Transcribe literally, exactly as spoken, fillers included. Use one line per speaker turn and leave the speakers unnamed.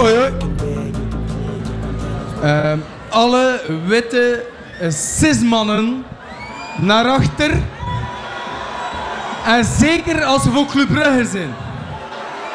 Oei, oei. Uh, alle witte uh, cismannen naar achter. En zeker als ze voor Club Brugge zijn.